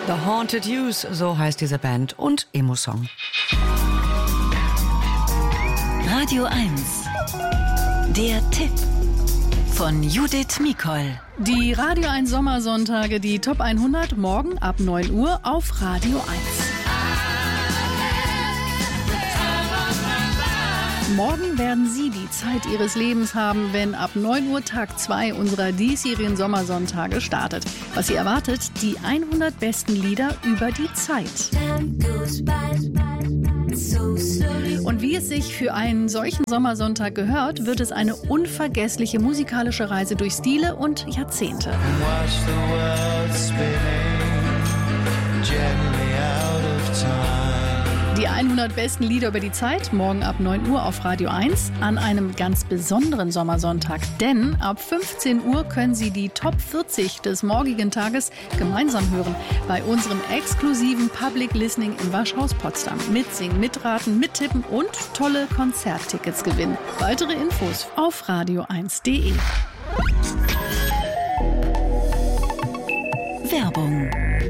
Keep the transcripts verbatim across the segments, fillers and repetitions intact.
The Haunted Youth, so heißt diese Band, und Emo-Song. Radio eins. Der Tipp von Judith Mikol. Die Radio eins Sommersonntage, die Top hundert, morgen ab neun Uhr auf Radio eins. Morgen werden Sie die Zeit Ihres Lebens haben, wenn ab neun Uhr Tag zwei unserer diesjährigen Sommersonntage startet. Was Sie erwartet, die hundert besten Lieder über die Zeit. Und wie es sich für einen solchen Sommersonntag gehört, wird es eine unvergessliche musikalische Reise durch Stile und Jahrzehnte. Die hundert besten Lieder über die Zeit, morgen ab neun Uhr auf Radio eins, an einem ganz besonderen Sommersonntag. Denn ab fünfzehn Uhr können Sie die Top vierzig des morgigen Tages gemeinsam hören bei unserem exklusiven Public Listening im Waschhaus Potsdam. Mitsingen, mitraten, mittippen und tolle Konzerttickets gewinnen. Weitere Infos auf radio eins punkt de. Werbung.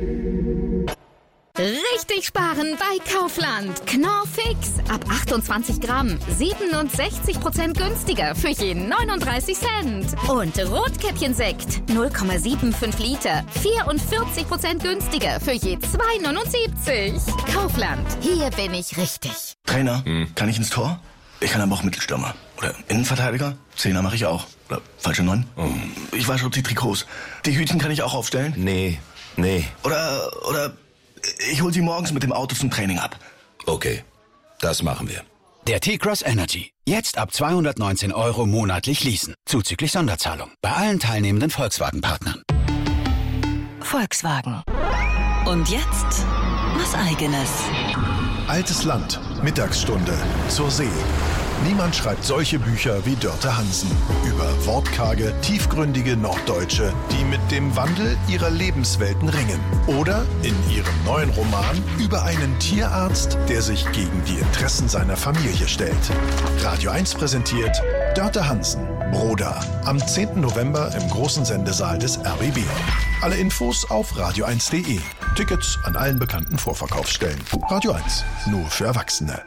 Richtig sparen bei Kaufland. Knorr Fix. Ab achtundzwanzig Gramm. siebenundsechzig Prozent günstiger für je neununddreißig Cent. Und Rotkäppchensekt. null Komma fünfundsiebzig Liter. vierundvierzig Prozent günstiger für je zwei neunundsiebzig. Kaufland. Hier bin ich richtig. Trainer, hm. kann ich ins Tor? Ich kann aber auch Mittelstürmer. Oder Innenverteidiger? Zehner mache ich auch. Oder falsche Neun? Oh. Ich wasche die Trikots. Die Hütchen kann ich auch aufstellen? Nee, nee. Oder, oder... Ich hol sie morgens mit dem Auto zum Training ab. Okay, das machen wir. Der T-Cross Energy. Jetzt ab zweihundertneunzehn Euro monatlich leasen. Zuzüglich Sonderzahlung. Bei allen teilnehmenden Volkswagen-Partnern. Volkswagen. Und jetzt was Eigenes. Altes Land. Mittagsstunde. Zur See. Niemand schreibt solche Bücher wie Dörte Hansen. Über wortkarge, tiefgründige Norddeutsche, die mit dem Wandel ihrer Lebenswelten ringen. Oder in ihrem neuen Roman über einen Tierarzt, der sich gegen die Interessen seiner Familie stellt. Radio eins präsentiert Dörte Hansen, Broda. Am zehnten November im großen Sendesaal des R B B. Alle Infos auf radio eins punkt de. Tickets an allen bekannten Vorverkaufsstellen. Radio eins, nur für Erwachsene.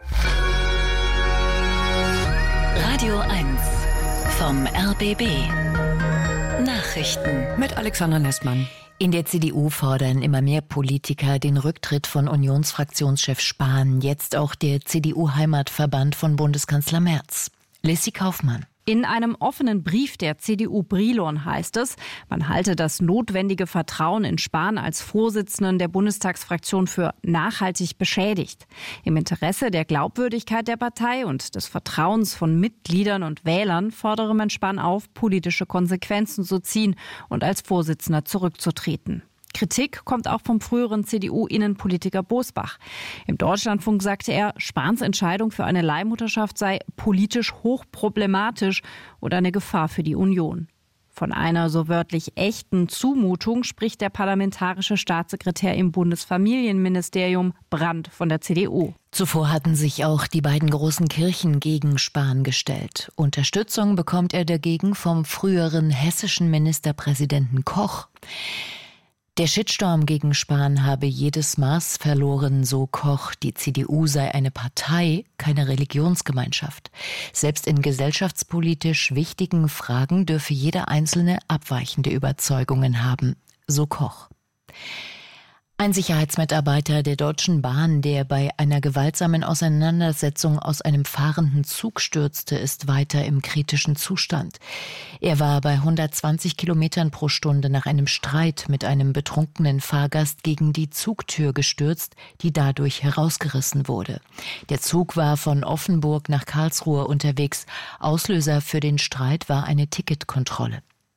Radio eins vom R B B. Nachrichten mit Alexander Nestmann. In der C D U fordern immer mehr Politiker den Rücktritt von Unionsfraktionschef Spahn. Jetzt auch der C D U-Heimatverband von Bundeskanzler Merz. Lissy Kaufmann. In einem offenen Brief der C D U Brilon heißt es, man halte das notwendige Vertrauen in Spahn als Vorsitzenden der Bundestagsfraktion für nachhaltig beschädigt. Im Interesse der Glaubwürdigkeit der Partei und des Vertrauens von Mitgliedern und Wählern fordere man Spahn auf, politische Konsequenzen zu ziehen und als Vorsitzender zurückzutreten. Kritik kommt auch vom früheren C D U-Innenpolitiker Bosbach. Im Deutschlandfunk sagte er, Spahns Entscheidung für eine Leihmutterschaft sei politisch hochproblematisch und eine Gefahr für die Union. Von einer so wörtlich echten Zumutung spricht der parlamentarische Staatssekretär im Bundesfamilienministerium Brandt von der C D U. Zuvor hatten sich auch die beiden großen Kirchen gegen Spahn gestellt. Unterstützung bekommt er dagegen vom früheren hessischen Ministerpräsidenten Koch. Der Shitstorm gegen Spahn habe jedes Maß verloren, so Koch. Die C D U sei eine Partei, keine Religionsgemeinschaft. Selbst in gesellschaftspolitisch wichtigen Fragen dürfe jeder Einzelne abweichende Überzeugungen haben, so Koch. Ein Sicherheitsmitarbeiter der Deutschen Bahn, der bei einer gewaltsamen Auseinandersetzung aus einem fahrenden Zug stürzte, ist weiter im kritischen Zustand. Er war bei hundertzwanzig Kilometern pro Stunde nach einem Streit mit einem betrunkenen Fahrgast gegen die Zugtür gestürzt, die dadurch herausgerissen wurde. Der Zug war von Offenburg nach Karlsruhe unterwegs. Auslöser für den Streit war eine Ticketkontrolle.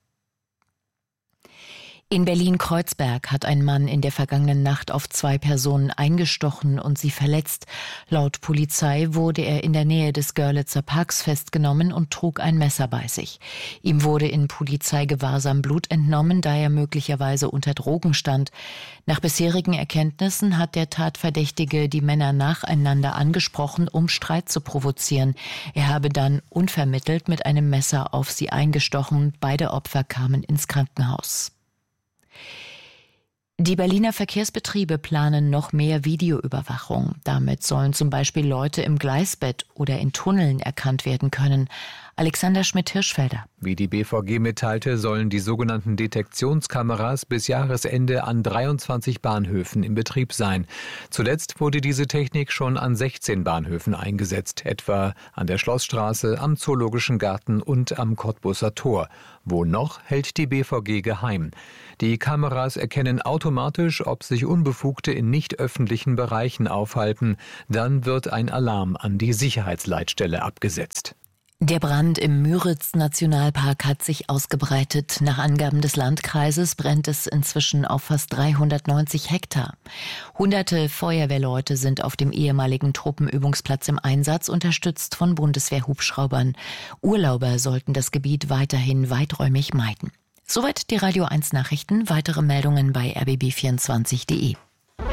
In Berlin-Kreuzberg hat ein Mann in der vergangenen Nacht auf zwei Personen eingestochen und sie verletzt. Laut Polizei wurde er in der Nähe des Görlitzer Parks festgenommen und trug ein Messer bei sich. Ihm wurde in Polizeigewahrsam Blut entnommen, da er möglicherweise unter Drogen stand. Nach bisherigen Erkenntnissen hat der Tatverdächtige die Männer nacheinander angesprochen, um Streit zu provozieren. Er habe dann unvermittelt mit einem Messer auf sie eingestochen. Beide Opfer kamen ins Krankenhaus. Die Berliner Verkehrsbetriebe planen noch mehr Videoüberwachung. Damit sollen zum Beispiel Leute im Gleisbett oder in Tunneln erkannt werden können. Alexander Schmidt-Hirschfelder. Wie die B V G mitteilte, sollen die sogenannten Detektionskameras bis Jahresende an dreiundzwanzig Bahnhöfen in Betrieb sein. Zuletzt wurde diese Technik schon an sechzehn Bahnhöfen eingesetzt, etwa an der Schlossstraße, am Zoologischen Garten und am Cottbuser Tor. Wo noch, hält die B V G geheim. Die Kameras erkennen automatisch, ob sich Unbefugte in nicht öffentlichen Bereichen aufhalten. Dann wird ein Alarm an die Sicherheitsleitstelle abgesetzt. Der Brand im Müritz-Nationalpark hat sich ausgebreitet. Nach Angaben des Landkreises brennt es inzwischen auf fast dreihundertneunzig Hektar. Hunderte Feuerwehrleute sind auf dem ehemaligen Truppenübungsplatz im Einsatz, unterstützt von Bundeswehr-Hubschraubern. Urlauber sollten das Gebiet weiterhin weiträumig meiden. Soweit die Radio eins Nachrichten. Weitere Meldungen bei r b b vierundzwanzig punkt d e.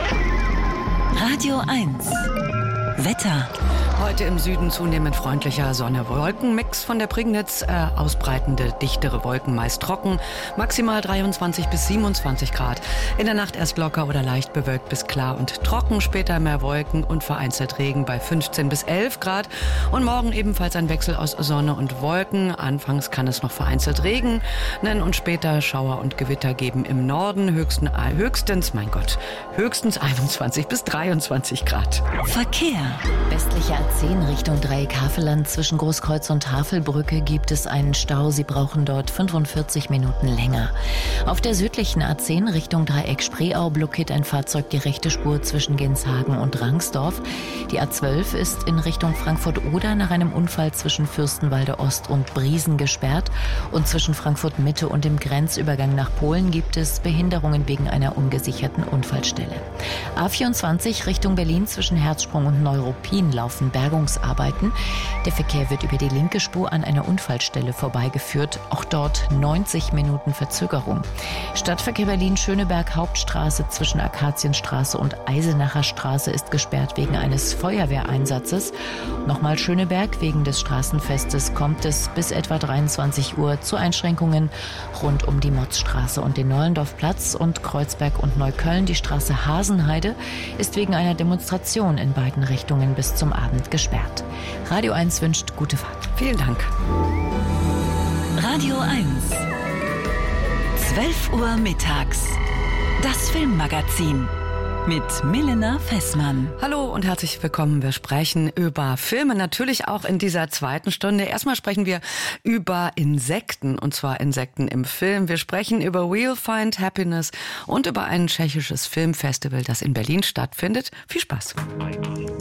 Radio eins Wetter. Heute im Süden zunehmend freundlicher Sonne-Wolken-Mix von der Prignitz, äh, ausbreitende, dichtere Wolken, meist trocken, maximal dreiundzwanzig bis siebenundzwanzig Grad. In der Nacht erst locker oder leicht bewölkt bis klar und trocken, später mehr Wolken und vereinzelt Regen bei fünfzehn bis elf Grad. Und morgen ebenfalls ein Wechsel aus Sonne und Wolken. Anfangs kann es noch vereinzelt regnen und später Schauer und Gewitter geben im Norden. Höchsten, äh, höchstens, mein Gott, höchstens einundzwanzig bis dreiundzwanzig Grad. Verkehr. Westliche A zehn Richtung Dreieck-Havelland zwischen Großkreuz und Havelbrücke gibt es einen Stau. Sie brauchen dort fünfundvierzig Minuten länger. Auf der südlichen A zehn Richtung Dreieck Spreeau blockiert ein Fahrzeug die rechte Spur zwischen Genshagen und Rangsdorf. Die A zwölf ist in Richtung Frankfurt-Oder nach einem Unfall zwischen Fürstenwalde Ost und Briesen gesperrt. Und zwischen Frankfurt-Mitte und dem Grenzübergang nach Polen gibt es Behinderungen wegen einer ungesicherten Unfallstelle. A vierundzwanzig Richtung Berlin zwischen Herzsprung und Neuruppin laufen Bergungsarbeiten. Der Verkehr wird über die linke Spur an einer Unfallstelle vorbeigeführt. Auch dort neunzig Minuten Verzögerung. Stadtverkehr Berlin-Schöneberg Hauptstraße zwischen Akazienstraße und Eisenacher Straße ist gesperrt wegen eines Feuerwehreinsatzes. Nochmal Schöneberg, wegen des Straßenfestes kommt es bis etwa dreiundzwanzig Uhr zu Einschränkungen rund um die Motzstraße und den Nollendorfplatz und Kreuzberg und Neukölln. Die Straße Hasenheide ist wegen einer Demonstration in beiden Richtungen bis zum Abend gesperrt. Radio eins wünscht gute Fahrt. Vielen Dank. Radio eins. zwölf Uhr mittags. Das Filmmagazin. Mit Milena Fessmann. Hallo und herzlich willkommen. Wir sprechen über Filme, natürlich auch in dieser zweiten Stunde. Erstmal sprechen wir über Insekten, und zwar Insekten im Film. Wir sprechen über We'll Find Happiness und über ein tschechisches Filmfestival, das in Berlin stattfindet. Viel Spaß.